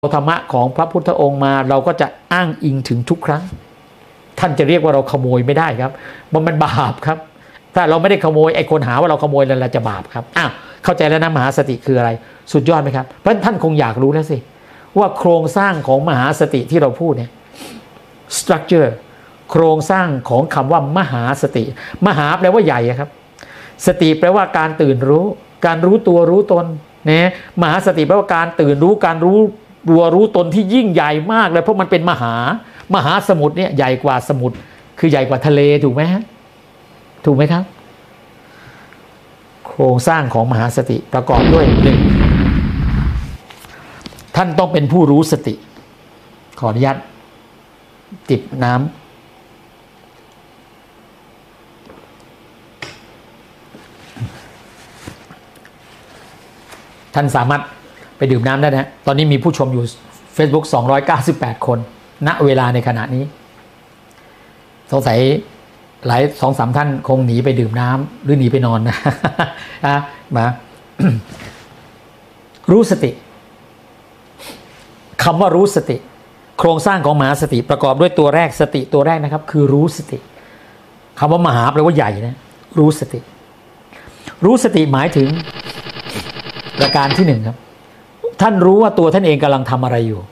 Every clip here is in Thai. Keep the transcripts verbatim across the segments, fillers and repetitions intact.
ธรรมะของพระพุทธองค์มาเราก็จะอ้างอิงถึงทุกครั้งท่านจะเรียกว่าเราขโมยไม่ได้ครับมันมันบาปครับถ้าเราไม่ได้ขโมยไอ้คนหาว่าเราขโมยแล้วเราจะบาปครับอ้าวเข้าใจแล้วนะมหาสติคืออะไรสุดยอดไหมครับเพราะท่านคงอยากรู้แล้วสิว่าโครงสร้างของมหาสติที่เราพูดเนี่ย structure โครงสร้างของคำว่ามหาสติมหาแปลว่าใหญ่ครับสติแปลว่าการตื่นรู้การรู้ตัวรู้ตนนะมหาสติแปลว่าการตื่นรู้การรู้ตัวรู้ตนที่ยิ่งใหญ่มากเลยเพราะมันเป็นมหามหาสมุทรเนี่ยใหญ่กว่าสมุทรคือใหญ่กว่าทะเลถูกไหมฮะถูกไหมครับโครงสร้างของมหาสติประกอบด้วยหนึ่งท่านต้องเป็นผู้รู้สติขออนุญาตจิบน้ำท่านสามารถไปดื่มน้ำได้นะตอนนี้มีผู้ชมอยู่ Facebook สองร้อยเก้าสิบแปดคนณเวลาในขณะนี้สงสัยหลาย สองสาม ท่านคงหนีไปดื่มน้ำหรือหนีไปนอนนะนะมา รู้สติคำว่ารู้สติโครงสร้างของมหาสติประกอบด้วยตัวแรกสติตัวแรกนะครับคือรู้สติคำว่ามหาแปลว่าใหญ่นะรู้สติรู้สติหมายถึงประการที่หนึ่งครับท่านรู้ว่าตัวท่านเองกำลังทำอะไรอยู่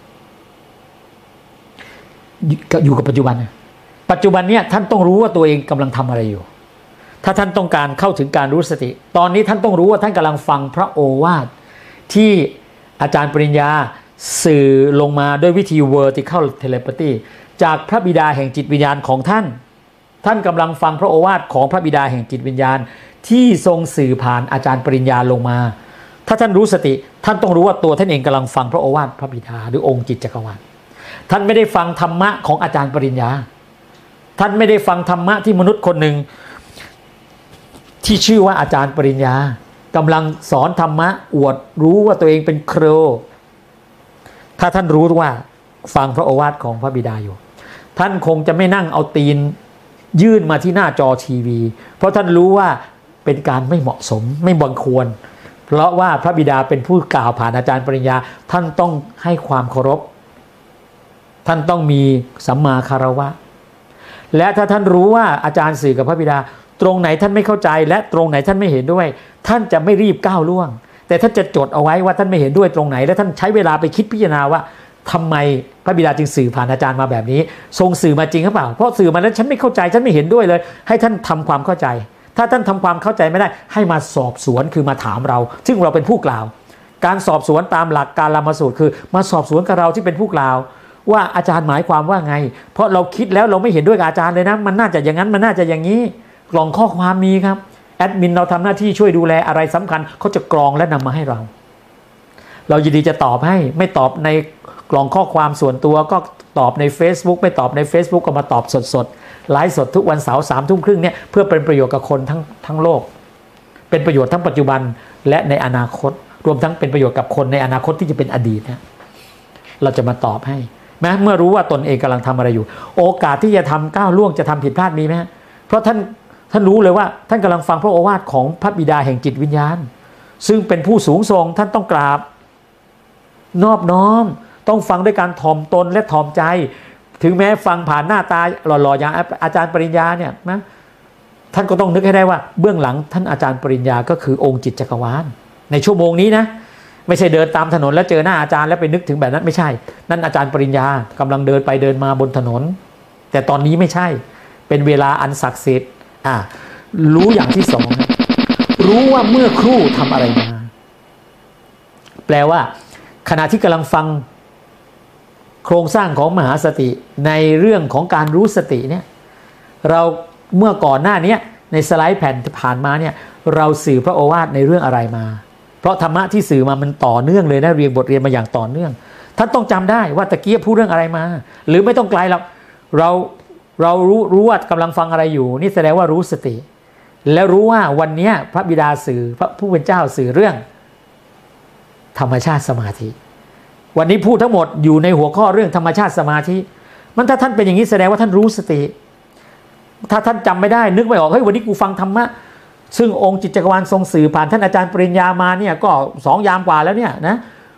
อยู่กับปัจจุบันปัจจุบันเนี่ยท่านต้องรู้ว่าตัวเองกำลังทำอะไรอยู่ถ้าท่านต้องการเข้าถึงการรู้สติตอนนี้ท่านต้องรู้ว่าท่านกำลังฟังพระโอวาทที่อาจารย์ปริญญาสื่อลงมาด้วยวิธี vertical telepathy จากพระบิดาแห่งจิตวิญญาณของท่านท่านกำลังฟังพระโอวาทของพระบิดาแห่งจิตวิญญาณที่ทรงสื่อผ่านอาจารย์ปริญญาลงมาถ้าท่านรู้สติท่านต้องรู้ว่าตัวท่านเองกำลังฟังพระโอวาทพระบิดาหรือองค์จิตจักรวาลท่านไม่ได้ฟังธรรมะของอาจารย์ปริญญาท่านไม่ได้ฟังธรรมะที่มนุษย์คนหนึ่งที่ชื่อว่าอาจารย์ปริญญากำลังสอนธรรมะอวดรู้ว่าตัวเองเป็นครูถ้าท่านรู้ว่าฟังพระโอวาทของพระบิดาอยู่ท่านคงจะไม่นั่งเอาตีนยื่นมาที่หน้าจอทีวีเพราะท่านรู้ว่าเป็นการไม่เหมาะสมไม่บังควรเพราะว่าพระบิดาเป็นผู้กล่าวผ่านอาจารย์ปริญญาท่านต้องให้ความเคารพท่านต้องมีสัมมาคารวะและถ้าท่านรู้ว่าอาจารย์สื่อกับพระบิดาตรงไหนท่านไม่เข้าใจและตรงไหนท่านไม่เห็นด้วยท่านจะไม่รีบก้าวล่วงแต่ท่านจะจดเอาไว้ว่าท่านไม่เห็นด้วยตรงไหนและท่านใช้เวลาไปคิดพิจารณาว่าทำไมพระบิดาจึงสื่อผ่านอาจารย์มาแบบนี้ทรงสื่อมาจริงหรือเปล่าเพราะสื่อมาแล้วฉันไม่เข้าใจฉันไม่เห็นด้วยเลยให้ท่านทำความเข้าใจถ้าท่านทำความเข้าใจไม่ได้ให้มาสอบสวนคือมาถามเราซึ่งเราเป็นผู้กล่าวการสอบสวนตามหลักการลามสูตรคือมาสอบสวนกับเราที่เป็นผู้กล่าวว่าอาจารย์หมายความว่าไงเพราะเราคิดแล้วเราไม่เห็นด้วยกับอาจารย์เลยนะมันน่าจะอย่างนั้นมันน่าจะอย่างนี้กล่องข้อความมีครับแอดมินเราทำหน้าที่ช่วยดูแลอะไรสำคัญเขาจะกรองและนำมาให้เราเรายินดีจะตอบให้ไม่ตอบในกล่องข้อความส่วนตัวก็ตอบใน Facebook ไม่ตอบใน Facebook ก็มาตอบสดๆไลฟ์สดทุกวันเสาร์สามทุ่มครึ่งเนี่ยเพื่อเป็นประโยชน์กับคนทั้งทั้งโลกเป็นประโยชน์ทั้งปัจจุบันและในอนาคตรวมทั้งเป็นประโยชน์กับคนในอนาคตที่จะเป็นอดีตเนี่ยเราจะมาตอบให้แม้เมื่อรู้ว่าตนเองกำลังทำอะไรอยู่โอกาสที่จะทำก้าวล่วงจะทำผิดพลาดมีไหมเพราะท่านท่านรู้เลยว่าท่านกำลังฟังพระโอวาทของพระบิดาแห่งจิตวิญญาณซึ่งเป็นผู้สูงทรงท่านต้องกราบนอบน้อมต้องฟังด้วยการถ่อมตนและถ่อมใจถึงแม้ฟังผ่านหน้าตาหล่อๆอย่างอาจารย์ปริญญาเนี่ยนะท่านก็ต้องนึกให้ได้ว่าเบื้องหลังท่านอาจารย์ปริญญาก็คือองค์จิตจักรวาลในชั่วโมงนี้นะไม่ใช่เดินตามถนนแล้วเจอหน้าอาจารย์แล้วไปนึกถึงแบบนั้นไม่ใช่นั่นอาจารย์ปริญญากำลังเดินไปเดินมาบนถนนแต่ตอนนี้ไม่ใช่เป็นเวลาอันศักดิ์สิทธิ์อ่ารู้อย่างที่สองรู้ว่าเมื่อครู่ทำอะไรมาแปลว่าขณะที่กำลังฟังโครงสร้างของมหาสติในเรื่องของการรู้สติเนี่ยเราเมื่อก่อนหน้านี้ในสไลด์แผ่นที่ผ่านมาเนี่ยเราสื่อพระโอวาทในเรื่องอะไรมาเพราะธรรมะที่สื่อมามันต่อเนื่องเลยนะเรียนบทเรียนมาอย่างต่อเนื่องท่านต้องจำได้ว่าตะเกียบพูดเรื่องอะไรมาหรือไม่ต้องไกลหรอกเราเรารู้รู้ว่ากำลังฟังอะไรอยู่นี่แสดงว่ารู้สติแล้วรู้ว่าวันนี้พระบิดาสื่อพระผู้เป็นเจ้าสื่อเรื่องธรรมชาติสมาธิวันนี้พูดทั้งหมดอยู่ในหัวข้อเรื่องธรรมชาติสมาธิมันถ้าท่านเป็นอย่างนี้แสดงว่าท่านรู้สติถ้าท่านจำไม่ได้นึกไม่ออกเฮ้ยวันนี้กูฟังธรรมะซึ่งองค์จิตจักรวาลทรงสื่อผ่านท่านอาจารย์ปริญญามาเนี่ยก็สองยามกว่าแล้วเนี่ยนะ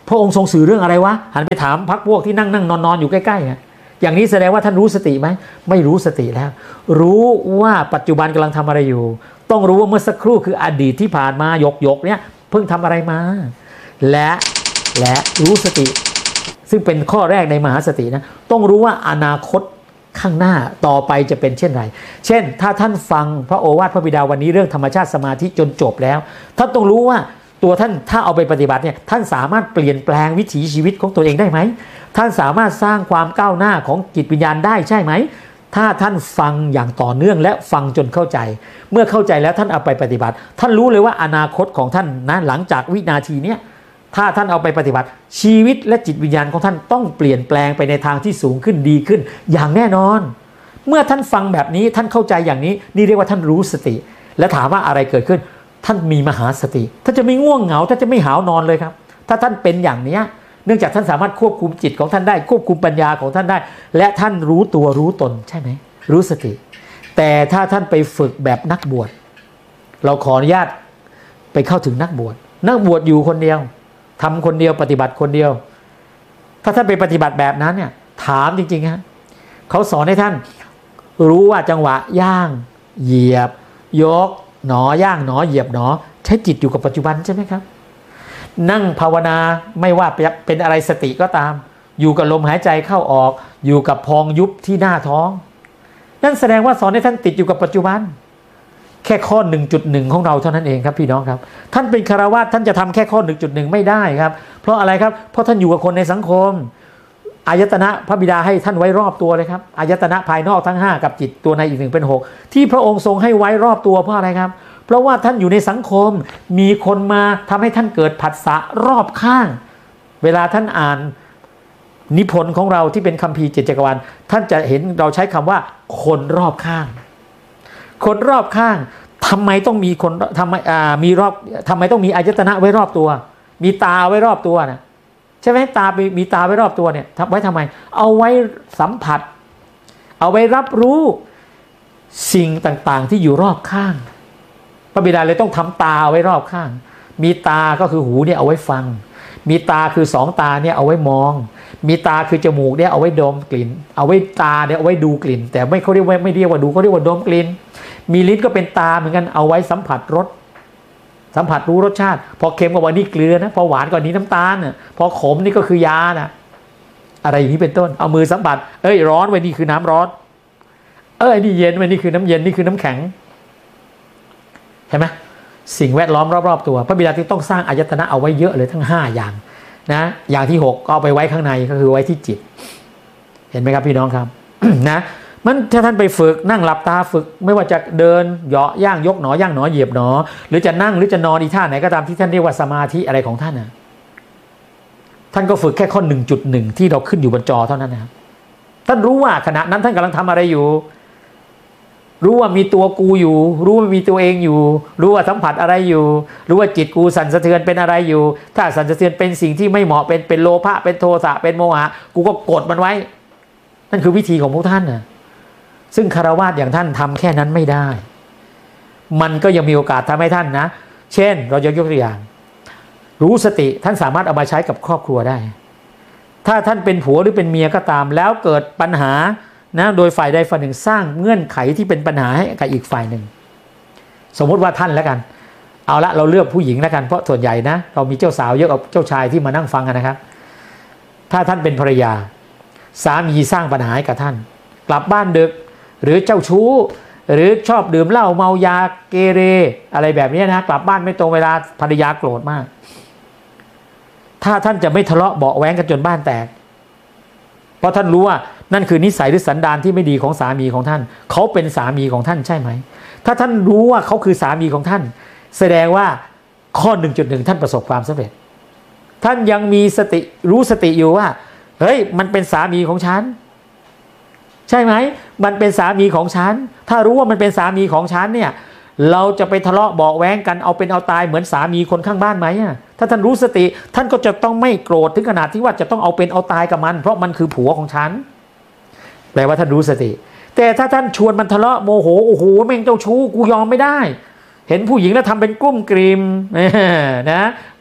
พระองค์ทรงสื่อเรื่องอะไรวะหันไปถามพรรคพวกที่นั่งนั่งนอนนอนอยู่ใกล้ๆอย่างนี้แสดงว่าท่านรู้สติไหมไม่รู้สติแล้วรู้ว่าปัจจุบันกำลังทำอะไรอยู่ต้องรู้ว่าเมื่อสักครู่คืออดีตที่ผ่านมาหยกหยกเนี่ยเพิ่งทำอะไรมาและและรู้สติซึ่งเป็นข้อแรกในมหาสตินะต้องรู้ว่าอนาคตข้างหน้าต่อไปจะเป็นเช่นไรเช่นถ้าท่านฟังพระโอวาทพระบิดาวันนี้เรื่องธรรมชาติสมาธิจนจบแล้วท่านต้องรู้ว่าตัวท่านถ้าเอาไปปฏิบัติเนี่ยท่านสามารถเปลี่ยนแปลงวิถีชีวิตของตัวเองได้ไหมท่านสามารถสร้างความก้าวหน้าของจิตวิญญาณได้ใช่ไหมถ้าท่านฟังอย่างต่อเนื่องและฟังจนเข้าใจเมื่อเข้าใจแล้วท่านเอาไปปฏิบัติท่านรู้เลยว่าอนาคตของท่านนะหลังจากวินาทีเนี้ยถ้าท่านเอาไปปฏิบัติชีวิตและจิตวิญญาณของท่านต้องเปลี่ยนแปลงไปในทางที่สูงขึ้นดีขึ้นอย่างแน่นอนเมื่อท่านฟังแบบนี้ท่านเข้าใจอย่างนี้นี่เรียกว่าท่านรู้สติและถามว่าอะไรเกิดขึ้นท่านมีมหาสติท่านจะไม่ง่วงเหงาท่านจะไม่หาวนอนเลยครับถ้าท่านเป็นอย่างนี้เนื่องจากท่านสามารถควบคุมจิตของท่านได้ควบคุมปัญญาของท่านได้และท่านรู้ตัวรู้ตนใช่ไหมรู้สติแต่ถ้าท่านไปฝึกแบบนักบวชเราขออนุญาตไปเข้าถึงนักบวชนักบวชอยู่คนเดียวทำคนเดียวปฏิบัติคนเดียวถ้าท่านไปปฏิบัติแบบนั้นเนี่ยถามจริงๆฮะเขาสอนให้ท่านรู้ว่าจังหวะย่างเหยียบยกหนอย่างหนอเหยียบหนอใช้จิตอยู่กับปัจจุบันใช่ไหมครับนั่งภาวนาไม่ว่าเป็นอะไรสติก็ตามอยู่กับลมหายใจเข้าออกอยู่กับพองยุบที่หน้าท้องนั่นแสดงว่าสอนให้ท่านติดอยู่กับปัจจุบันแค่ข้อ หนึ่งจุดหนึ่ง ของเราเท่านั้นเองครับพี่น้องครับท่านเป็นคฤหัสถ์ท่านจะทำแค่ข้อ หนึ่งจุดหนึ่ง ไม่ได้ครับเพราะอะไรครับเพราะท่านอยู่กับคนในสังคมอายตนะพระบิดาให้ท่านไว้รอบตัวเลยครับอายตนะภายนอกทั้งห้ากับจิตตัวในอีกหนึ่งเป็นหกที่พระองค์ทรงให้ไว้รอบตัวเพราะอะไรครับเพราะว่าท่านอยู่ในสังคมมีคนมาทำให้ท่านเกิดผัสสะรอบข้างเวลาท่านอ่านนิพนธ์ของเราที่เป็นคัมภีร์เจ็ดจักรวาลท่านจะเห็นเราใช้คำว่าคนรอบข้างคนรอบข้างทำไมต้องมีคนทำไมอ่ามีรอบทำไมต้องมีอายตนะไว้รอบตัวมีตาไว้รอบตัวนะใช่ไหมตามีตาไว้รอบตัวเนี่ยทำไว้ทำไมเอาไว้สัมผัสเอาไว้รับรู้สิ่งต่างๆที่อยู่รอบข้างพระบิดาเลยต้องทำตาไว้รอบข้างมีตาก็คือหูเนี่ยเอาไว้ฟังมีตาคือสองตาเนี่ยเอาไว้มองมีตาคือจมูกเนี่ยเอาไว้ดมกลิ่นเอาไว้ตาเนี่ยเอาไว้ดูกลิ่นแต่ไม่เขาเรียกว่าไม่เรียกว่าดูเขาเรียกว่าดมกลิ่นมีลิ้นก็เป็นตาเหมือนกันเอาไว้สัมผัสรสสัมผัสรู้รสชาติพอเค็มก็ว่านี่เกลือนะพอหวานก็นี้น้ำตาลน่ะพอขมนี่ก็คือยาน่ะอะไรอย่างนี้เป็นต้นเอามือสัมผัสเอ้ยร้อนไว้นี่คือน้ำร้อนเอ้ยนี่เย็นไว้นี่คือน้ำเย็นนี่คือน้ำแข็งเห็นไหมสิ่งแวดล้อมรอบๆตัวพระบิดาที่ต้องสร้างอายตนะเอาไว้เยอะเลยทั้งห้าอย่างนะอย่างที่หกก็เอาไปไว้ข้างในก็คือไว้ที่จิตเห็นไหมครับพี่น้องครับ นะมันถ้าท่านไปฝึกนั่งหลับตาฝึกไม่ว่าจะเดินเหาะย่างยกหนอย่างหนอเหยียบหนอหรือจะนั่งหรือจะนอนอีท่าไหนก็ตามที่ท่านเรียกว่าสมาธิอะไรของท่านนะท่านก็ฝึกแค่ข้อ หนึ่งจุดหนึ่ง ที่เราขึ้นอยู่บนจอเท่านั้นนะครับท่านรู้ว่าขณะนั้นท่านกำลังทำอะไรอยู่รู้ว่ามีตัวกูอยู่รู้ว่ามีตัวเองอยู่รู้ว่าสัมผัสอะไรอยู่รู้ว่าจิตกูสั่นสะเทือนเป็นอะไรอยู่ถ้าสั่นสะเทือนเป็นสิ่งที่ไม่เหมาะเป็นเป็นโลภะเป็นโทสะเป็นโมหะกูก็กดมันไว้นั่นคือวิธีของพวกท่านนะซึ่งคฤหัสถ์อย่างท่านทำแค่นั้นไม่ได้มันก็ยังมีโอกาสทำให้ท่านนะเช่นเรายกตัวอย่างรู้สติท่านสามารถเอามาใช้กับครอบครัวได้ถ้าท่านเป็นผัวหรือเป็นเมียก็ตามแล้วเกิดปัญหานะโดยฝ่ายใดฝ่ายหนึ่งสร้างเงื่อนไขที่เป็นปัญหาให้กับอีกฝ่ายหนึ่งสมมติว่าท่านแล้วกันเอาละเราเลือกผู้หญิงแล้วกันเพราะส่วนใหญ่นะเรามีเจ้าสาวเยอะกว่าเจ้าชายที่มานั่งฟังกันนะครับถ้าท่านเป็นภรรยาสามีสร้างปัญหาให้กับท่านกลับบ้านดึกหรือเจ้าชู้หรือชอบดื่มเหล้าเมายาเกเรอะไรแบบนี้นะกลับบ้านไม่ตรงเวลาภรรยาโกรธมากถ้าท่านจะไม่ทะเลาะเบาะแว้งกันจนบ้านแตกเพราะท่านรู้ว่านั่นคือนิสัยหรือสันดานที่ไม่ดีของสามีของท่านเขาเป็นสามีของท่านใช่ไหมถ้าท่านรู้ว่าเขาคือสามีของท่านแสดงว่าข้อ หนึ่งจุดหนึ่ง ท่านประสบความสำเร็จท่านยังมีสติรู้สติอยู่ว่าเฮ้ยมันเป็นสามีของฉันใช่ไหมมันเป็นสามีของฉันถ้ารู้ว่ามันเป็นสามีของฉันเนี่ยเราจะไปทะเลาะเบาะแว้งกันเอาเป็นเอาตายเหมือนสามีคนข้างบ้านไหมถ้าท่านรู้สติท่านก็จะต้องไม่โกรธถึงขนาดที่ว่าจะต้องเอาเป็นเอาตายกับมันเพราะมันคือผัวของฉันแปลว่าท่านรู้สติแต่ถ้าท่านชวนมันทะเลาะโมโหโอ้โหแม่งเจ้าชู้กูยอมไม่ได้เห็นผู้หญิงแล้วทำเป็นกลุ้มกลิ่มนะ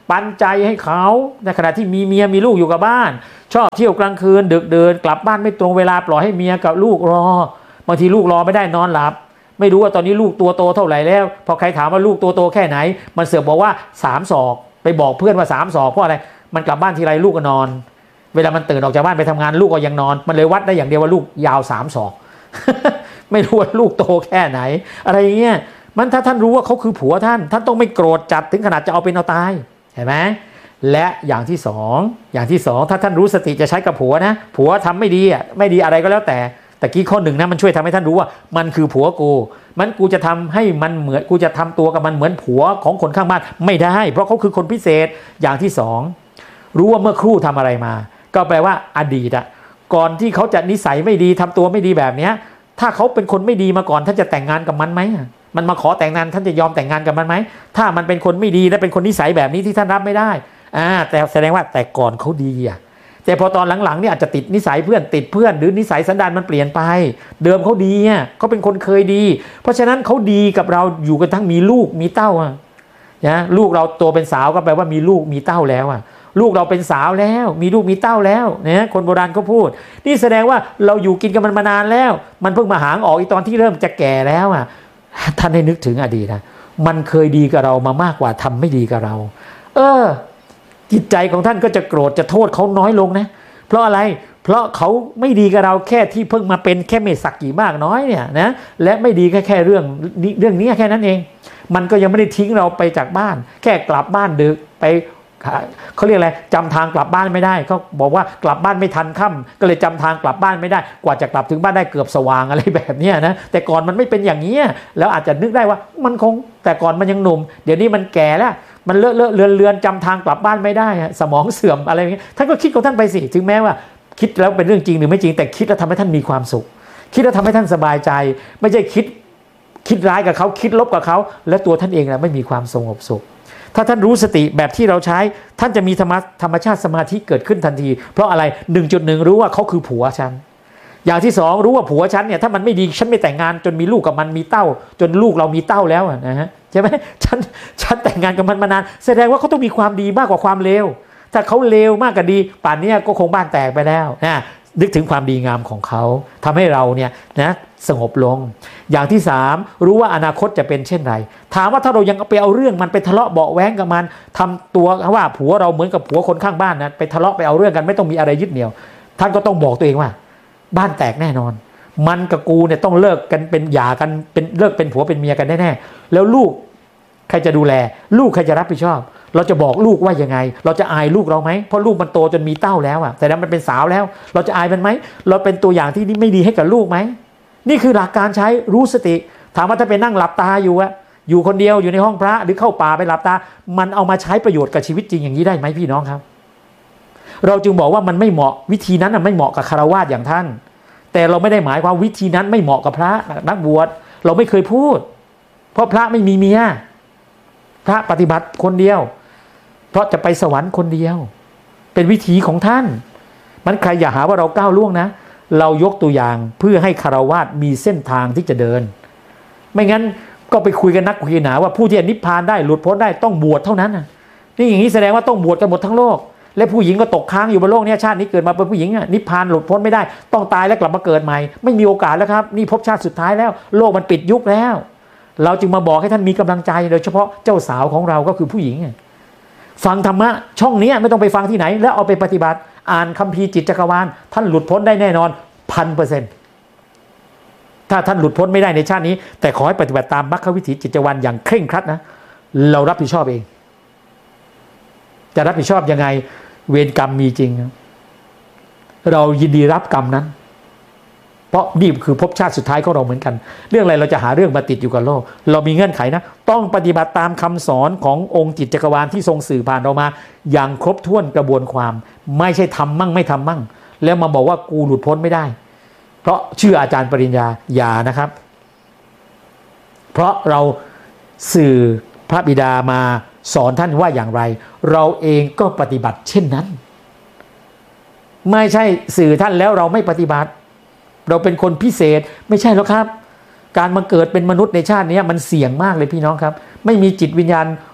ปันใจให้เขาในขณะที่มีเมียมีลูกอยู่กับบ้านชอบเที่ยวกลางคืนดึกเดินกลับบ้านไม่ตรงเวลาปล่อยให้เมียกับลูกรอบางทีลูกรอไม่ได้นอนหลับไม่รู้ว่าตอนนี้ลูกตัวโตเท่าไหร่แล้วพอใครถามว่าลูกตัวโตแค่ไหนมันเสือกบอกว่าสามศอกไปบอกเพื่อนว่าสามศอกเพราะอะไรมันกลับบ้านทีไรลูกก็นอนเวลามันตื่นออกจากบ้านไปทำงานลูกก็ยังนอนมันเลยวัดได้อย่างเดียวว่าลูกยาวสามศอก ไม่รู้ว่าลูกโตแค่ไหนอะไรเงี้ยมันถ้าท่านรู้ว่าเขาคือผัวท่านท่านต้องไม่โกรธจัดถึงขนาดจะเอาเป็นเอาตายเห็นไหมและอย่างที่สองอย่างที่สองถ้าท่านรู้สติจะใช้กับผัวนะผัวทำไม่ดีอ่ะไม่ดีอะไรก็แล้วแต่แต่กี้ข้อหนึ่งนะมันช่วยทำให้ท่านรู้ว่ามันคือผัวกูมันกูจะทำให้มันเหมือนกูจะทำตัวกับมันเหมือนผัวของคนข้างบ้านไม่ได้เพราะเขาคือคนพิเศษอย่างที่สองรู้ว่าเมื่อครู่ทำอะไรมาก็แปลว่าอดีตอ่ะก่อนที่เขาจะนิสัยไม่ดีทำตัวไม่ดีแบบเนี้ยถ้าเขาเป็นคนไม่ดีมาก่อนท่านจะแต่งงานกับมันไหมมันมาขอแต่งงานท่านจะยอมแต่งงานกับมันไหมถ้ามันเป็นคนไม่ดีและเป็นคนนิสัยแบบนี้ที่ท่านรับไม่ได้อ่าแต่แสดงว่าแต่ก่อนเขาดีอ่ะแต่พอตอนหลังๆเนี่ยอาจจะติดนิสัยเพื่อนติดเพื่อนหรือนิสัยสันดานมันเปลี่ยนไปเดิมเขาดีอ่ะเขาเป็นคนเคยดีเพราะฉะนั้นเขาดีกับเราอยู่กันทั้งมีลูกมีเต้าอ่ะนะลูกเราโตเป็นสาวก็แปลว่ามีลูกมีเต้าแล้วอ่ะลูกเราเป็นสาวแล้วมีลูกมีเต้าแล้วเนี่ยคนโบราณเขาพูดนี่แสดงว่าเราอยู่กินกับมันมานานแล้วมันเพิ่งมาหางออกอีตอนที่เริ่มจะแก่แล้วอ่ะท่านให้นึกถึงอดีตนะมันเคยดีกับเรามามากกว่าทำไม่ดีกับเราเออจิตใจของท่านก็จะโกรธจะโทษเขาน้อยลงนะเพราะอะไรเพราะเขาไม่ดีกับเราแค่ที่เพิ่งมาเป็นแค่เมสักกี่มากน้อยเนี่ยนะและไม่ดีแค่แค่เรื่องเรื่องนี้แค่นั้นเองมันก็ยังไม่ได้ทิ้งเราไปจากบ้านแค่กลับบ้านดึกไปเขาเรียกอะไรจำทางกลับบ้านไม่ได้เขาบอกว่ากลับบ้านไม่ทันค่ำก็เลยจำทางกลับบ้านไม่ได้กว่าจะกลับถึงบ้านได้เกือบสว่างอะไรแบบนี้นะแต่ก่อนมันไม่เป็นอย่างนี้แล้วอาจจะนึกได้ว่ามันคงแต่ก่อนมันยังหนุ่มเดี๋ยวนี้มันแก่แล้วมันเลอะเลอะเลือนเลือนจำทางกลับบ้านไม่ได้สมองเสื่อมอะไรอย่างเงี้ยท่านก็คิดของท่านไปสิถึงแม้ว่าคิดแล้วเป็นเรื่องจริงหรือไม่จริงแต่คิดแล้วทำให้ท่านมีความสุขคิดแล้วทำให้ท่านสบายใจไม่ใช่คิดคิดร้ายกับเขาคิดลบกับเขาและตัวท่านเองนะไม่มีความสงบสุขถ้าท่านรู้สติแบบที่เราใช้ท่านจะมีธรรมธรรมชาติสมาธิเกิดขึ้นทันทีเพราะอะไร หนึ่งจุดหนึ่ง รู้ว่าเขาคือผัวฉันอย่างที่สองรู้ว่าผัวฉันเนี่ยถ้ามันไม่ดีฉันไม่แต่งงานจนมีลูกกับมันมีเต้าจนลูกเรามีเต้าแล้วนะฮะใช่ไหมฉันฉันแต่งงานกับมันมานานแสดงว่าเขาต้องมีความดีมากกว่าความเลวถ้าเขาเลวมากกว่าดีป่านนี้ก็คงบ้านแตกไปแล้วนะนึกถึงความดีงามของเขาทำให้เราเนี่ยนะสงบลงอย่างที่สามรู้ว่าอนาคตจะเป็นเช่นไรถามว่าถ้าเรายังไปเอาเรื่องมันไปทะเลาะเบาะแว้งกับมันทำตัวว่าผัวเราเหมือนกับผัวคนข้างบ้านนะไปทะเลาะไปเอาเรื่องกันไม่ต้องมีอะไรยึดเหนี่ยวท่านก็ต้องบอกตัวเองว่าบ้านแตกแน่นอนมันกับกูเนี่ยต้องเลิกกันเป็นหย่ากันเป็นเลิกเป็นผัวเป็นเมียกันแน่ๆแล้วลูกใครจะดูแลลูกใครจะรับผิดชอบเราจะบอกลูกว่ายังไงเราจะอายลูกเราไหมเพราะลูกมันโตจนมีเต้าแล้วอะแต่แล้วมันเป็นสาวแล้วเราจะอายมันไหมเราเป็นตัวอย่างที่ไม่ดีให้กับลูกไหมนี่คือหลักการใช้รู้สติถามว่าถ้าไปนั่งหลับตาอยู่อะอยู่คนเดียวอยู่ในห้องพระหรือเข้าป่าไปหลับตามันเอามาใช้ประโยชน์กับชีวิตจริงอย่างนี้ได้ไหมพี่น้องครับเราจึงบอกว่ามันไม่เหมาะวิธีนั้นไม่เหมาะกับคฤหัสถ์อย่างท่านแต่เราไม่ได้หมายความวิธีนั้นไม่เหมาะกับพระนักบวชเราไม่เคยพูดเพราะพระไม่มีเมียพระปฏิบัติคนเดียวเพราะจะไปสวรรค์คนเดียวเป็นวิถีของท่านมันใครอย่าหาว่าเราก้าวล่วงนะเรายกตัวอย่างเพื่อให้คฤหัสถ์มีเส้นทางที่จะเดินไม่งั้นก็ไปคุยกันนักคุยหนาว่าผู้ที่นิพพานได้หลุดพ้นได้ต้องบวชเท่านั้นนะนี่อย่างนี้แสดงว่าต้องบวชกันหมดทั้งโลกและผู้หญิงก็ตกค้างอยู่บนโลกนี้ชาตินี้เกิดมาเป็นผู้หญิงนิพพานหลุดพ้นไม่ได้ต้องตายแล้วกลับมาเกิดใหม่ไม่มีโอกาสแล้วครับนี่ภพชาติสุดท้ายแล้วโลกมันปิดยุคแล้วเราจึงมาบอกให้ท่านมีกำลังใจโดยเฉพาะเจ้าสาวของเราก็คือผู้หญิงฟังธรรมะช่องนี้ไม่ต้องไปฟังที่ไหนแล้วเอาไปปฏิบัติอ่านคัมภีร์จิตจักรวาลท่านหลุดพ้นได้แน่นอนพันเปอร์เซ็นต์ถ้าท่านหลุดพ้นไม่ได้ในชาตินี้แต่ขอให้ปฏิบัติตามมรรควิถีจิตจักรวาลอย่างเคร่งครัดนะเรารับผิดชอบเองจะรับผิดชอบยังไงเวรกรรมมีจริงเรายินดีรับกรรมนั้นเพราะนี่คือภพชาติสุดท้ายของเราเหมือนกันเรื่องอะไรเราจะหาเรื่องมาติดอยู่กับโลกเรามีเงื่อนไขนะต้องปฏิบัติตามคำสอนขององค์จิตจักรวาลที่ทรงสื่อผ่านเรามาอย่างครบถ้วนกระบวนความไม่ใช่ทำมั่งไม่ทำมั่งแล้วมาบอกว่ากูหลุดพ้นไม่ได้เพราะเชื่ออาจารย์ปริญญาอย่านะครับเพราะเราสื่อพระบิดามาสอนท่านว่าอย่างไรเราเองก็ปฏิบัติเช่นนั้นไม่ใช่สื่อท่านแล้วเราไม่ปฏิบัติเราเป็นคนพิเศษไม่ใช่หรอกครับการมาเกิดเป็นมนุษย์ในชาตินี้มันเสี่ยงมากเลยพี่น้องครับไม่มีจิตวิญญาณ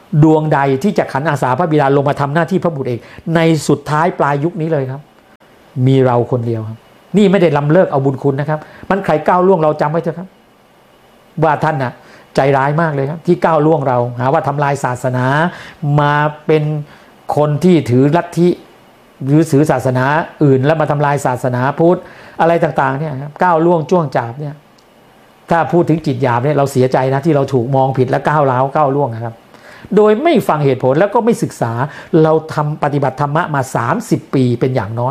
ดวงใดที่จะขันอาสาพระบิดาลงมาทำหน้าที่พระบุตรเอกในสุดท้ายปลายยุคนี้เลยครับมีเราคนเดียวครับนี่ไม่ได้ล้ำเลิกเอาบุญคุณนะครับมันใครก้าวล่วงเราจำไว้เถอะครับว่าท่านน่ะใจร้ายมากเลยครับที่ก้าวล่วงเราหาว่าทำลายศาสนามาเป็นคนที่ถือลัทธิหรือถือศาสนาอื่นแล้วมาทำลายศาสนาพุทธอะไรต่างๆเนี่ยครับก้าวล่วงจ้วงจาบเนี่ยถ้าพูดถึงจิตหยาบเนี่ยเราเสียใจนะที่เราถูกมองผิดและก้าวร้าวก้าวล่วงนะครับโดยไม่ฟังเหตุผลแล้วก็ไม่ศึกษาเราทำปฏิบัติธรรมะมาสามสิบปีเป็นอย่างน้อย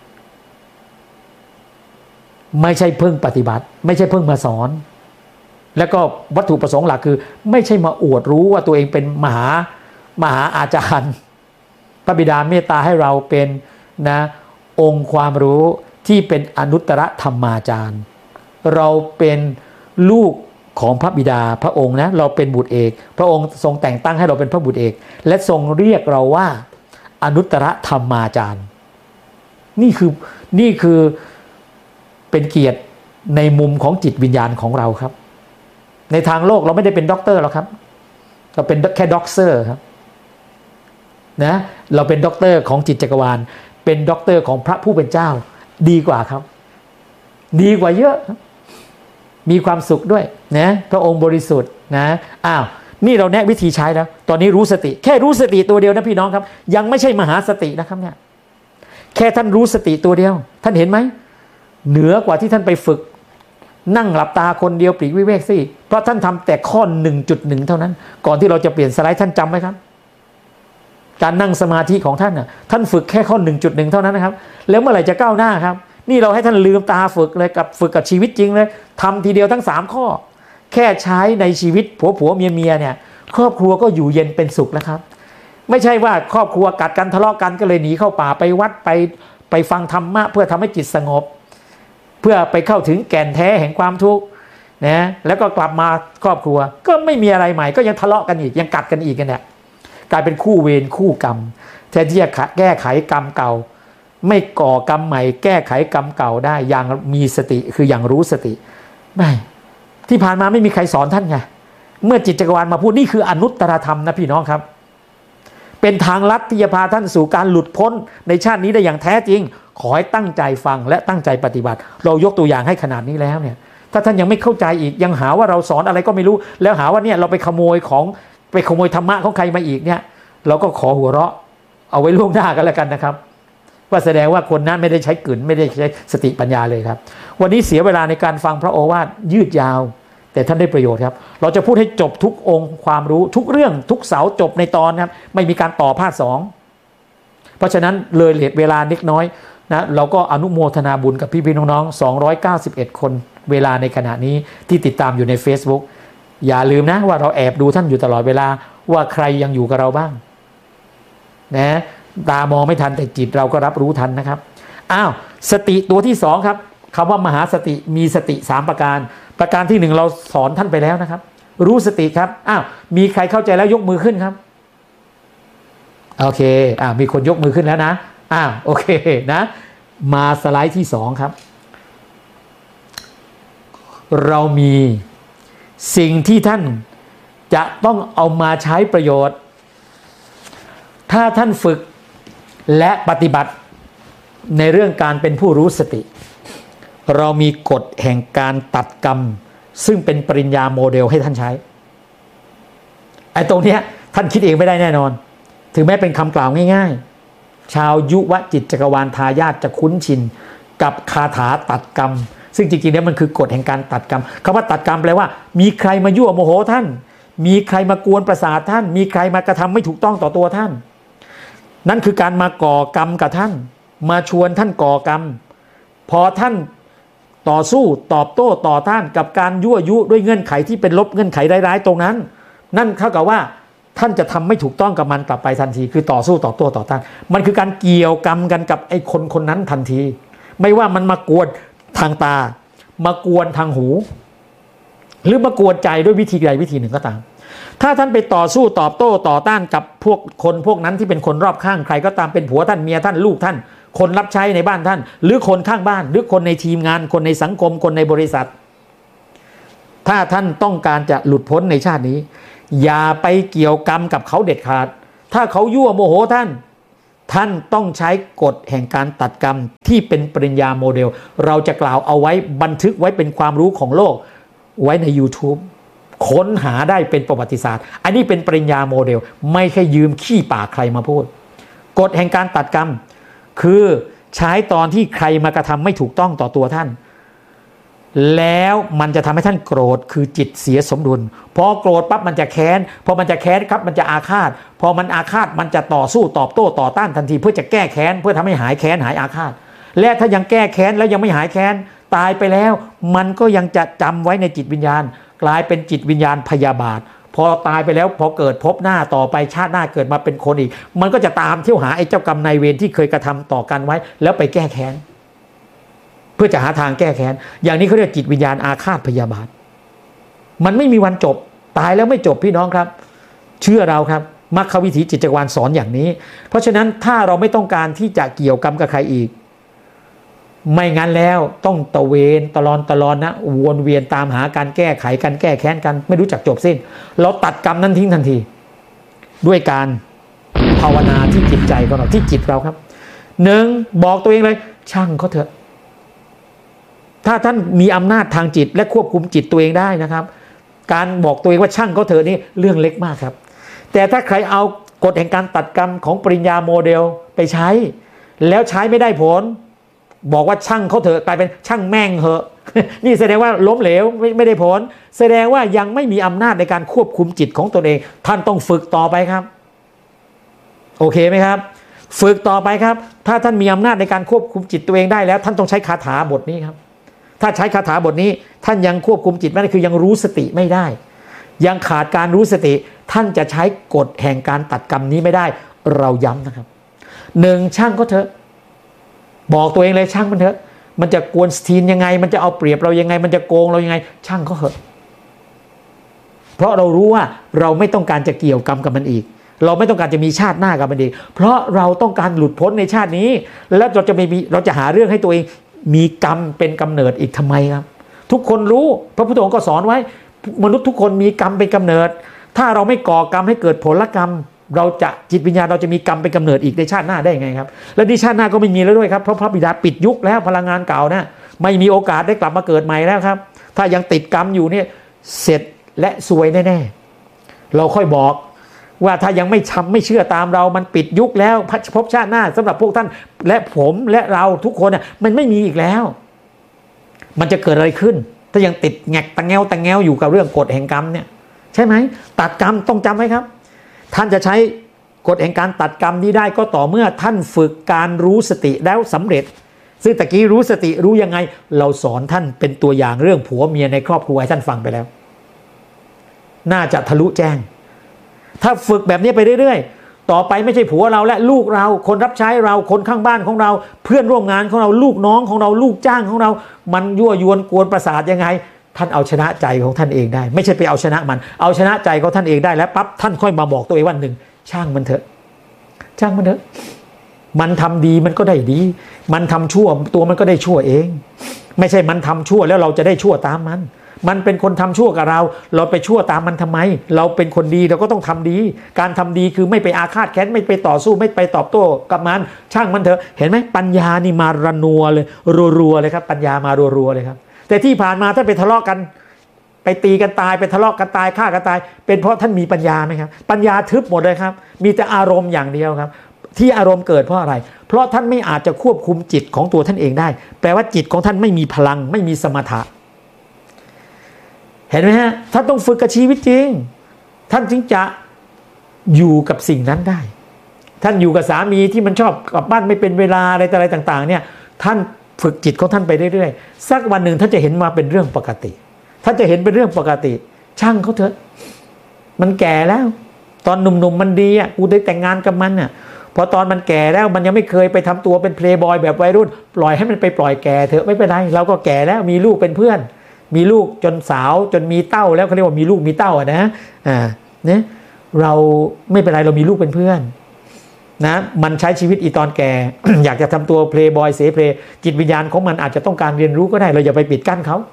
ไม่ใช่เพิ่งปฏิบัติไม่ใช่เพิ่งมาสอนแล้วก็วัตถุประสงค์หลักคือไม่ใช่มาอวดรู้ว่าตัวเองเป็นมหามหาอาจารย์พระบิดาเมตตาให้เราเป็นนะองค์ความรู้ที่เป็นอนุตตรธรรมาจารย์เราเป็นลูกของพระบิดาพระองค์นะเราเป็นบุตรเอกพระองค์ทรงแต่งตั้งให้เราเป็นพระบุตรเอกและทรงเรียกเราว่าอนุตตรธรรมาจารย์นี่คือนี่คือเป็นเกียรติในมุมของจิตวิญญาณของเราครับในทางโลกเราไม่ได้เป็นด็อกเตอร์หรอกครับเราเป็นแค่ด็อกเตอร์ครับนะเราเป็นด็อกเตอร์ของจิตจักรวาลเป็นด็อกเตอร์ของพระผู้เป็นเจ้าดีกว่าครับดีกว่าเยอะมีความสุขด้วยนะพระองค์บริสุทธิ์นะอ้าวนี่เราแนะวิธีใช้แล้วตอนนี้รู้สติแค่รู้สติตัวเดียวนะพี่น้องครับยังไม่ใช่มหาสตินะครับเนี่ยแค่ท่านรู้สติตัวเดียวท่านเห็นไหมเหนือกว่าที่ท่านไปฝึกนั่งหลับตาคนเดียวปลีกวิเวกสิเพราะท่านทำแต่ข้อ หนึ่งจุดหนึ่ง เท่านั้นก่อนที่เราจะเปลี่ยนสไลด์ท่านจำไหมครับการนั่งสมาธิของท่านน่ะท่านฝึกแค่ข้อ หนึ่งจุดหนึ่ง เท่านั้นนะครับแล้วเมื่อไหร่จะก้าวหน้าครับนี่เราให้ท่านลืมตาฝึกเลยกับฝึกกับชีวิตจริงเลยทำทีเดียวทั้งสามข้อแค่ใช้ในชีวิตผัวผัวเมียเมียเนี่ยครอบครัวก็อยู่เย็นเป็นสุขแล้วครับไม่ใช่ว่าครอบครัวกัดกันทะเลาะกันก็เลยหนีเข้าป่าไปวัดไปไปฟังธรรมะเพื่อทำให้จิตสงบเพื่อไปเข้าถึงแก่นแท้แห่งความทุกข์นะแล้วก็กลับมาครอบครัวก็ไม่มีอะไรใหม่ก็ยังทะเลาะกันอีกยังกัดกันอีกกันเนี่ยกลายเป็นคู่เวรคู่กรรมแทนที่จะแก้ไขกรรมเก่าไม่ก่อกรรมใหม่แก้ไขกรรมเก่าได้อย่างมีสติคืออย่างรู้สติไม่ที่ผ่านมาไม่มีใครสอนท่านไงเมื่อจิตจักรวาลมาพูดนี่คืออนุตตรธรรมนะพี่น้องครับเป็นทางลัดที่จะพาท่านสู่การหลุดพ้นในชาตินี้ได้อย่างแท้จริงขอให้ตั้งใจฟังและตั้งใจปฏิบัติเรายกตัวอย่างให้ขนาดนี้แล้วเนี่ยถ้าท่านยังไม่เข้าใจอีกยังหาว่าเราสอนอะไรก็ไม่รู้แล้วหาว่าเนี่ยเราไปขโมยของไปขโมยธรรมะของใครมาอีกเนี่ยเราก็ขอหัวเราะเอาไว้ล่วงหน้ากันแล้วกันนะครับว่าแสดงว่าคนนั้นไม่ได้ใช้กลืนไม่ได้ใช้สติปัญญาเลยครับวันนี้เสียเวลาในการฟังพระโอวาทยืดยาวแต่ท่านได้ประโยชน์ครับเราจะพูดให้จบทุกองค์ความรู้ทุกเรื่องทุกเสาจบในตอนครับไม่มีการต่อภาคสองเพราะฉะนั้นเลยเลทเวลาเล็กน้อยนะเราก็อนุโมทนาบุญกับพี่ๆน้องๆสองร้อยเก้าสิบเอ็ดคนเวลาในขณะนี้ที่ติดตามอยู่ใน Facebook อย่าลืมนะว่าเราแอบดูท่านอยู่ตลอดเวลาว่าใครยังอยู่กับเราบ้างนะตามองไม่ทันแต่จิตเราก็รับรู้ทันนะครับอ้าวสติตัวที่สองครับคำว่ามหาสติมีสติสามประการประการที่หนึ่งเราสอนท่านไปแล้วนะครับรู้สติครับอ้าวมีใครเข้าใจแล้วยกมือขึ้นครับโอเคอ่ามีคนยกมือขึ้นแล้วนะอ้าวโอเคนะมาสไลด์ที่สองครับเรามีสิ่งที่ท่านจะต้องเอามาใช้ประโยชน์ถ้าท่านฝึกและปฏิบัติในเรื่องการเป็นผู้รู้สติเรามีกฎแห่งการตัดกรรมซึ่งเป็นปริญญาโมเดลให้ท่านใช้ไอ้ตรงเนี้ยท่านคิดเองไม่ได้แน่นอนถึงแม้เป็นคำกล่าวง่ายๆชาวยุวจิตจักรวาลทายาทจะคุ้นชินกับคาถาตัดกรรมซึ่งจริงๆแล้วมันคือกฎแห่งการตัดกรรมคำว่าตัดกรรมแปลว่ามีใครมายั่วโมโหท่านมีใครมากวนประสาทท่านมีใครมากระทำไม่ถูกต้องต่อตัวท่านนั่นคือการมาก่อกรรมกับท่านมาชวนท่านก่อกรรมพอท่านต่อสู้ตอบโต้ต่อต้านกับการยั่วยุด้วยเงื่อนไขที่เป็นลบเงื่อนไขร้ายๆตรงนั้นนั่นเท่ากับว่าท่านจะทำไม่ถูกต้องกับมันกลับไปทันทีคือต่อสู้ตอบโต้ต่อต้านมันคือการเกี่ยวกรรมกันกับไอ้คนคนนั้นทันทีไม่ว่ามันมากวนทางตามากวนทางหูหรือมากวนใจด้วยวิธีใดวิธีหนึ่งก็ตามถ้าท่านไปต่อสู้ตอบโต้ต่อต้านกับพวกคนพวกนั้นที่เป็นคนรอบข้างใครก็ตามเป็นผัวท่านเมียท่านลูกท่านคนรับใช้ในบ้านท่านหรือคนข้างบ้านหรือคนในทีมงานคนในสังคมคนในบริษัทถ้าท่านต้องการจะหลุดพ้นในชาตินี้อย่าไปเกี่ยวกรรมกับเขาเด็ดขาดถ้าเขายั่วโมโหท่านท่านต้องใช้กฎแห่งการตัดกรรมที่เป็นปริญญาโมเดลเราจะกล่าวเอาไว้บันทึกไว้เป็นความรู้ของโลกไว้ใน YouTube ค้นหาได้เป็นประวัติศาสตร์อันนี้เป็นปริญญาโมเดลไม่ใช่ยืมขี้ปากใครมาพูดกฎแห่งการตัดกรรมคือใช้ตอนที่ใครมากระทำไม่ถูกต้องต่อตัวท่านแล้วมันจะทำให้ท่านโกรธคือจิตเสียสมดุลพอโกรธปั๊บมันจะแค้นพอมันจะแค้นครับมันจะอาฆาตพอมันอาฆาตมันจะต่อสู้ตอบโต้ต่อต้านทันทีเพื่อจะแก้แค้นเพื่อทำให้หายแค้นหายอาฆาตและถ้ายังแก้แค้นแล้วยังไม่หายแค้นตายไปแล้วมันก็ยังจะจำไว้ในจิตวิญญาณกลายเป็นจิตวิญญาณพยาบาทพอตายไปแล้วพอเกิดพบหน้าต่อไปชาติหน้าเกิดมาเป็นคนอีกมันก็จะตามเที่ยวหาไอ้เจ้ากรรมนายเวรที่เคยกระทำต่อกันไว้แล้วไปแก้แค้นเพื่อจะหาทางแก้แค้นอย่างนี้เขาเรียกจิตวิญญาณอาฆาตพยาบาทมันไม่มีวันจบตายแล้วไม่จบพี่น้องครับเชื่อเราครับมรรควิถีจิตจักรวาลสอนอย่างนี้เพราะฉะนั้นถ้าเราไม่ต้องการที่จะเกี่ยวกรรมกับใครอีกไม่งั้นแล้วต้องตะเวนตลอดตลอดนะวนเวียนตามหาการแก้ไขกันแก้แค้นกันไม่รู้จักจบสิ้นเราตัดกรรมนั้นทิ้งทันทีด้วยการภาวนาที่จิตใจของเราที่จิตเราครับหนึ่งบอกตัวเองเลยช่างเขาเถอะถ้าท่านมีอำนาจทางจิตและควบคุมจิตตัวเองได้นะครับการบอกตัวเองว่าช่างเขาเถอะนี่เรื่องเล็กมากครับแต่ถ้าใครเอากฎแห่งการตัดกรรมของปริญญาโมเดลไปใช้แล้วใช้ไม่ได้ผลบอกว่าช่างเขาเถอะกลายเป็นช่างแม่งเหอะ นี่แสดงว่าล้มเหลวไม่ไม่ได้ผลแสดงว่ายังไม่มีอำนาจในการควบคุมจิตของตนเองท่านต้องฝึกต่อไปครับโอเคไหมครับฝึกต่อไปครับถ้าท่านมีอำนาจในการควบคุมจิตตัวเองได้แล้วท่านต้องใช้คาถาบทนี้ครับถ้าใช้คาถาบทนี้ท่านยังควบคุมจิตไม่ได้คือยังรู้สติไม่ได้ยังขาดการรู้สติท่านจะใช้กฎแห่งการตัดกรรมนี้ไม่ได้เราย้ำนะครับหนึ่งช่างก็เถอะบอกตัวเองเลยช่างมันเถอะมันจะกวนสตีนยังไงมันจะเอาเปรียบเรายังไงมันจะโกงเรายังไงช่างก็เถอะเพราะเรารู้ว่าเราไม่ต้องการจะเกี่ยวกรรมกับมันอีกเราไม่ต้องการจะมีชาติหน้ากับมันอีกเพราะเราต้องการหลุดพ้นในชาตินี้แล้วเราจะไม่มีเราจะหาเรื่องให้ตัวเองมีกรรมเป็นกำเนิดอีกทำไมครับทุกคนรู้พระพุทธองค์ก็สอนไว้มนุษย์ทุกคนมีกรรมเป็นกำเนิดถ้าเราไม่ก่อกรรมให้เกิดผลกรรมเราจะจิตวิญญาณเราจะมีกรรมเป็นกำเนิดอีกในชาติหน้าได้ยังไงครับและในชาติหน้าก็ไม่มีแล้วด้วยครับเพราะพระบิดาปิดยุคแล้วพลังงานเก่านะไม่มีโอกาสได้กลับมาเกิดใหม่แล้วครับถ้ายังติดกรรมอยู่เนี่ยเสร็จและซวยแน่ๆเราค่อยบอกว่าถ้ายังไม่ทำไม่เชื่อตามเรามันปิดยุคแล้วพบชาติหน้าสำหรับพวกท่านและผมและเราทุกคนน่ะมันไม่มีอีกแล้วมันจะเกิดอะไรขึ้นถ้ายังติดแงกตะแงวตะแงวอยู่กับเรื่องกฎแห่งกรรมเนี่ยใช่ไหมตัดกรรมต้องจำไว้ครับท่านจะใช้กฎแห่งการตัดกรรมนี้ได้ก็ต่อเมื่อท่านฝึกการรู้สติแล้วสำเร็จซึ่งตะกี้รู้สติรู้ยังไงเราสอนท่านเป็นตัวอย่างเรื่องผัวเมียในครอบครัวให้ท่านฟังไปแล้วน่าจะทะลุแจ้งถ้าฝึกแบบนี้ไปเรื่อยๆต่อไปไม่ใช่ผัวเราและลูกเราคนรับใช้เราคนข้างบ้านของเราเพื่อนร่วมงานของเราลูกน้องของเราลูกจ้างของเรามันยั่วยวนกวนประสาทยังไงท่านเอาชนะใจของท่านเองได้ไม่ใช่ไปเอาชนะมันเอาชนะใจของท่านเองได้แล้วปั๊บท่านค่อยมาบอกตัวเองว่าหนึ่งช่างมันเถอะช่างมันเถอะมันทำดีมันก็ได้ดีมันทำชั่วตัวมันก็ได้ชั่วเองไม่ใช่มันทำชั่วแล้วเราจะได้ชั่วตามมันมันเป็นคนทำชั่วกับเราเราไปชั่วตามมันทำไมเราเป็นคนดีเราก็ต้องทำดีการทำดีคือไม่ไปอาฆาตแค้นไม่ไปต่อสู้ไม่ไปตอบโต้กับมันช่างมันเถอะเห็นไหมปัญญานี่มาระนัวเลยรัวๆเลยครับปัญญามารัวๆเลยครับแต่ที่ผ่านมาท่านไปทะเลาะกันไปตีกันตายไปทะเลาะกันตายฆ่ากันตายเป็นเพราะท่านมีปัญญาไหมครับปัญญาทึบหมดเลยครับมีแต่อารมณ์อย่างเดียวครับที่อารมณ์เกิดเพราะอะไรเพราะท่านไม่อาจจะควบคุมจิตของตัวท่านเองได้แปลว่าจิตของท่านไม่มีพลังไม่มีสมถะเห็นไหมฮะท่านต้องฝึกกับชีวิตจริงท่านจึงจะอยู่กับสิ่งนั้นได้ท่านอยู่กับสามีที่มันชอบกลับบ้านไม่เป็นเวลาอะไรอะไรต่างๆเนี่ยท่านฝึกจิตของท่านไปเรื่อยๆสักวันหนึ่งท่านจะเห็นมาเป็นเรื่องปกติท่านจะเห็นเป็นเรื่องปกติช่างเขาเถอะมันแก่แล้วตอนหนุ่มๆมันดีอ่ะกูได้แต่งงานกับมันอ่ะพอตอนมันแก่แล้วมันยังไม่เคยไปทำตัวเป็นเพลย์บอยแบบวัยรุ่นปล่อยให้มันไปปล่อยแก่เถอะไม่เป็นไรเราก็แก่แล้วมีลูกเป็นเพื่อนมีลูกจนสาวจนมีเต้าแล้วเขาเรียกว่ามีลูกมีเต้าอ่ะนะอ่าเนี่ยเราไม่เป็นไรเรามีลูกเป็นเพื่อนนะมันใช้ชีวิตอีตอนแก่ อยากจะทำตัวเพลย์บอยเสเพลจิตวิญญาณของมันอาจจะต้องการเรียนรู้ก็ได้เราอย่าไปปิดกั้นเขา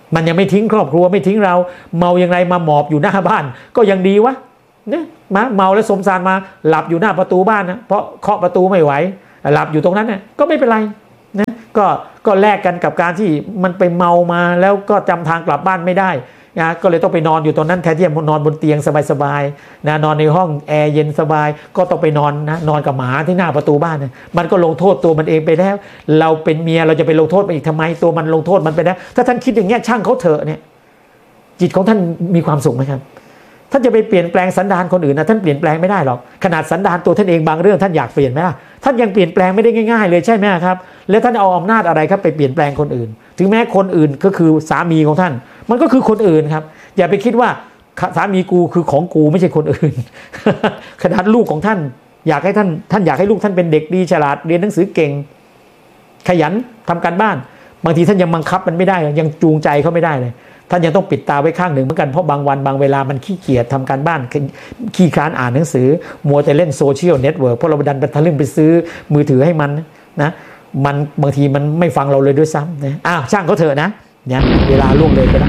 มันยังไม่ทิ้งครอบครัวไม่ทิ้งเราเมาอย่างไรมาหมอบอยู่หน้าบ้านก็ยังดีวะเนี่ยมาเมาแล้วสมสารมาหลับอยู่หน้าประตูบ้านนะเพราะเคาะประตูไม่ไหวหลับอยู่ตรงนั้นนะก็ไม่เป็นไรนะก็ก็แลกกันกับการที่มันไปเมามาแล้วก็จำทางกลับบ้านไม่ได้นะก็เลยต้องไปนอนอยู่ตรงนั้นแทนที่จะนอนบนเตียงสบายๆนะนอนในห้องแอร์เย็นสบายก็ต้องไปนอนนะนอนกับหมาที่หน้าประตูบ้านนะมันก็ลงโทษตัวมันเองไปแล้วเราเป็นเมียเราจะไปลงโทษมันอีกทำไมตัวมันลงโทษมันไปแล้วถ้าท่านคิดอย่างเงี้ยช่างเขาเถอะเนี่ยจิตของท่านมีความสุขไหมครับท่านจะไปเปลี่ยนแปลงสันดานคนอื่นนะท่านเปลี่ยนแปลงไม่ได้หรอกขนาดสันดานตัวท่านเองบางเรื่องท่านอยากเปลี่ยนไหมล่ะท่านยังเปลี่ยนแปลงไม่ได้ง่ายๆเลยใช่ไหมครับแล้วท่านเอาอำนาจอะไรครับไปเปลี่ยนแปลงคนอื่นถึงแม้คนอื่นก็คือสามีของท่านมันก็คือคนอื่นครับอย่าไปคิดว่าสามีกูคือของกูไม่ใช่คนอื่น ขนาดลูกของท่านอยากให้ท่านท่านอยากให้ลูกท่านเป็นเด็กดีฉลาดเรียนหนังสือเก่งขยันทำการบ้านบางทีท่านยังบังคับมันไม่ได้ยังจูงใจเขาไม่ได้เลยท่านยังต้องปิดตาไว้ข้างหนึ่งเหมือนกันเพราะบางวันบางเวลามันขี้เกียจทำการบ้านขี้คร้านอ่านหนังสือมัวแต่เล่นโซเชียลเน็ตเวิร์กเพราะเราดันไปทะลึ่งไปซื้อมือถือให้มันนะมันบางทีมันไม่ฟังเราเลยด้วยซ้ำนะอ้าวช่างเขาเถอะนะเนี่ยเวลาล่วงเลยไปแล้ว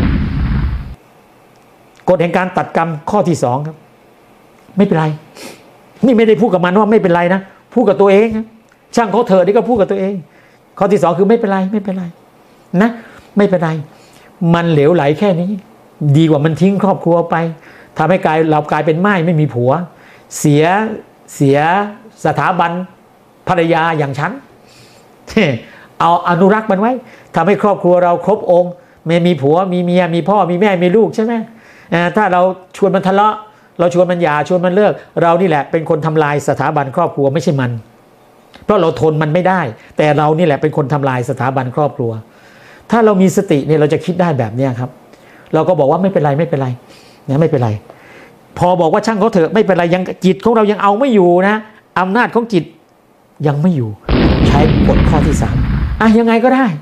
กฎแห่งการตัดกรรมข้อที่สองครับไม่เป็นไรนี่ไม่ได้พูดกับมันว่าไม่เป็นไรนะพูดกับตัวเองครับช่างเขาเถอะนี่ก็พูดกับตัวเองข้อที่สองคือไม่เป็นไรไม่เป็นไรนะไม่เป็นไรมันเหลวไหลแค่นี้ดีกว่ามันทิ้งครอบครัวไปทำให้กลายเรากลายเป็นม่ายไม่มีผัวเสียเสียสถาบันภรรยาอย่างฉันเอาอนุรักษ์มันไว้ทำให้ครอบครัวเราครบองค์ไม่มีผัวมีเมียมีพ่อมีแม่มีลูกใช่ไหมถ้าเราชวนมันทะเลาะเราชวนมันหย่าชวนมันเลิกเรานี่แหละเป็นคนทำลายสถาบันครอบครัวไม่ใช่มันเพราะเราทนมันไม่ได้แต่เรานี่แหละเป็นคนทำลายสถาบันครอบครัวถ้าเรามีสติเนี่ยเราจะคิดได้แบบนี้ครับเราก็บอกว่าไม่เป็นไรไม่เป็นไรนะไม่เป็นไรพอบอกว่าช่างเขาเถอะไม่เป็นไรยังจิตของเรายังเอาไม่อยู่นะอำนาจของจิตยังไม่อยู่ใช้กฎข้อที่สามอ่ะยังไงก็ได้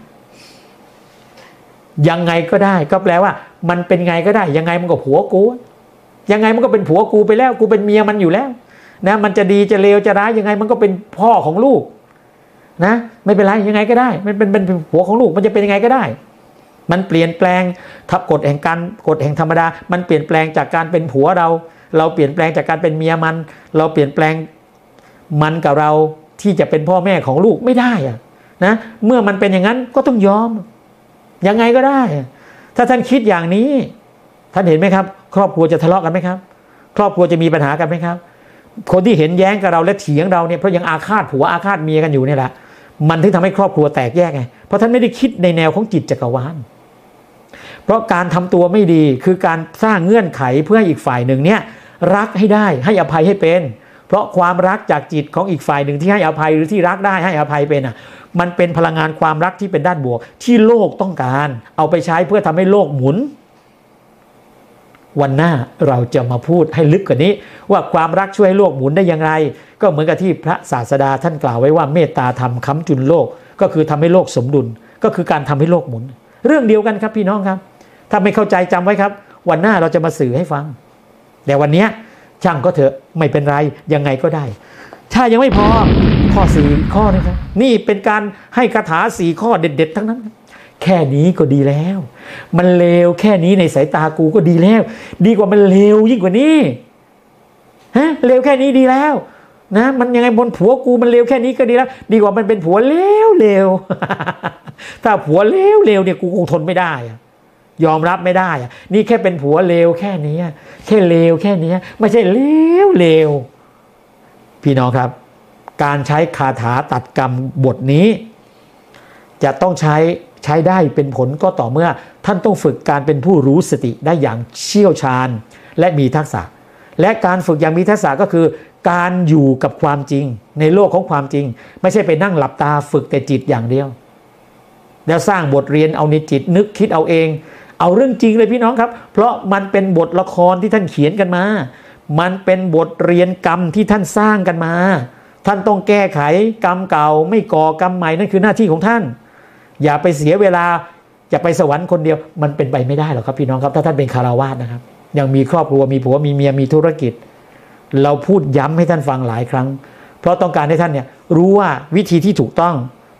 ยังไงก็ได้ก็แปลว่ามันเป็นไงก็ได้ยังไงมันก็ผัวกูยังไงมันก็เป็นผัวกูไปแล้วกูเป็นเมียมันอยู่แล้วนะมันจะดีจะเลวจะร้ายยังไงมันก็เป็นพ่อของลูกนะไม่เป็นไรยังไงก็ได้มันเป็นเป็นผัวของลูกมันจะเป็นยังไงก็ได้มันเปลี่ยนแปลงทับกฎแห่งการกฎแห่งธรรมดามันเปลี่ยนแปลงจากการเป็นผัวเราเราเปลี่ยนแปลงจากการเป็นเมียมันเราเปลี่ยนแปลงมันกับเราที่จะเป็นพ่อแม่ของลูกไม่ได้อะนะเมื่อมันเป็นอย่างนั้นก็ต้องยอมยังไงก็ได้ถ้าท่านคิดอย่างนี้ท่านเห็นไหมครับครอบครัวจะทะเลาะกันไหมครับครอบครัวจะมีปัญหากันไหมครับคนที่เห็นแย้งกับเราและเถียงเราเนี่ยเพราะยังอาฆาตผัวอาฆาตเมียกันอยู่เนี่ยแหละมันถึงทำให้ครอบครัวแตกแยกไงเพราะท่านไม่ได้คิดในแนวของจิตจักรวาลเพราะการทำตัวไม่ดีคือการสร้างเงื่อนไขเพื่อให้อีกฝ่ายหนึ่งเนี่ยรักให้ได้ให้อภัยให้เป็นเพราะความรักจากจิตของอีกฝ่ายหนึ่งที่ให้อภัยหรือที่รักได้ให้อภัยเป็นอ่ะมันเป็นพลังงานความรักที่เป็นด้านบวกที่โลกต้องการเอาไปใช้เพื่อทำให้โลกหมุนวันหน้าเราจะมาพูดให้ลึกกว่านี้ว่าความรักช่วยให้โลกหมุนได้อย่างไรก็เหมือนกับที่พระศาสดาท่านกล่าวไว้ว่าเมตตาธรรมค้ำจุนโลกก็คือทำให้โลกสมดุลก็คือการทำให้โลกหมุนเรื่องเดียวกันครับพี่น้องครับถ้าไม่เข้าใจจำไว้ครับวันหน้าเราจะมาสื่อให้ฟังแต่วันนี้ช่างก็เถอะไม่เป็นไรยังไงก็ได้ถ้ายังไม่พอข้อสี่ข้อนะครับนี่เป็นการให้คาถาสี่ข้อเด็ดๆทั้งนั้นแค่นี้ก็ดีแล้วมันเลวแค่นี้ในสายตากูก็ดีแล้วดีกว่ามันเลวยิ่งกว่านี้ฮะเลวแค่นี้ดีแล้วนะมันยังไงบนผัวกูมันเลวแค่นี้ก็ดีแล้วดีกว่ามันเป็นผัวเลวเลว ถ้าผัวเลวเลวเนี่ยกูคงทนไม่ได้อะยอมรับไม่ได้อะนี่แค่เป็นผัวเลวแค่นี้แค่เลวแค่นี้ไม่ใช่เลวเลวพี่น้องครับการใช้คาถาตัดกรรมบทนี้จะต้องใช้ใช้ได้เป็นผลก็ต่อเมื่อท่านต้องฝึกการเป็นผู้รู้สติได้อย่างเชี่ยวชาญและมีทักษะและการฝึกอย่างมีทักษะก็คือการอยู่กับความจริงในโลกของความจริงไม่ใช่ไปนั่งหลับตาฝึกแต่จิตอย่างเดียวแล้วสร้างบทเรียนเอาในจิตนึกคิดเอาเองเอาเรื่องจริงเลยพี่น้องครับเพราะมันเป็นบทละครที่ท่านเขียนกันมามันเป็นบทเรียนกรรมที่ท่านสร้างกันมาท่านต้องแก้ไขกรรมเก่าไม่ก่อกรรมใหม่นั่นคือหน้าที่ของท่านอย่าไปเสียเวลาจะไปสวรรค์คนเดียวมันเป็นไปไม่ได้หรอกครับพี่น้องครับถ้าท่านเป็นคฤหัสถ์นะครับยังมีครอบครัวมีผัวมีเมียมีธุรกิจเราพูดย้ำให้ท่านฟังหลายครั้งเพราะต้องการให้ท่านเนี่ยรู้ว่าวิธีที่ถูกต้อง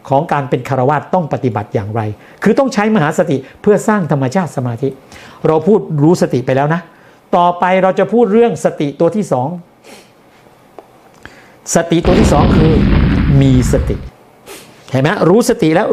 ของการเป็นคฤหัสถ์ต้องปฏิบัติอย่างไรคือต้องใช้มหาสติเพื่อสร้างธรรมชาติสมาธิเราพูดรู้สติไปแล้วนะต่อไปเราจะพูดเรื่องสติตัวที่สองสติตัวที่สองคือมีสติเห็นไหมรู้สติแล้ว